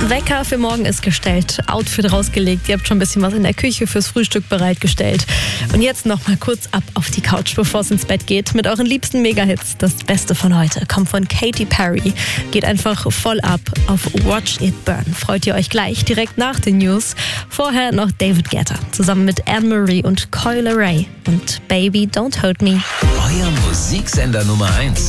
Wecker für morgen ist gestellt, Outfit rausgelegt, ihr habt schon ein bisschen was in der Küche fürs Frühstück bereitgestellt. Und jetzt noch mal kurz ab auf die Couch, bevor es ins Bett geht, mit euren liebsten Mega-Hits. Das Beste von heute kommt von Katy Perry. Geht einfach voll ab auf Watch It Burn. Freut ihr euch gleich direkt nach den News. Vorher noch David Guetta zusammen mit Anne-Marie und Coi Leray und Baby Don't Hurt Me. Euer Musiksender Nummer 1.